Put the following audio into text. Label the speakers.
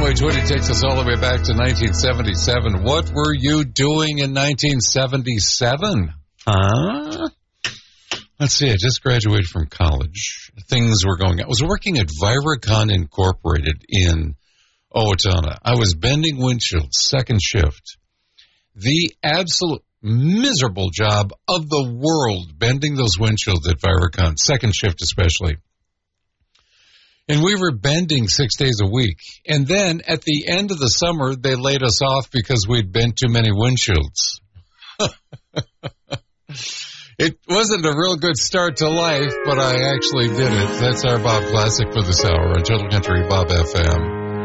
Speaker 1: Wage Woody takes us all the way back to 1977. What were you doing in 1977? Huh? Let's see, I just graduated from college. Things were going on. I was working at Viracon Incorporated in Owatonna. I was bending windshields, second shift. The absolute miserable job of the world, bending those windshields at Viracon, second shift especially. And we were bending 6 days a week. And then at the end of the summer, they laid us off because we'd bent too many windshields. It wasn't a real good start to life, but I actually did it. That's our Bob Classic for this hour on Gentle Country Bob FM.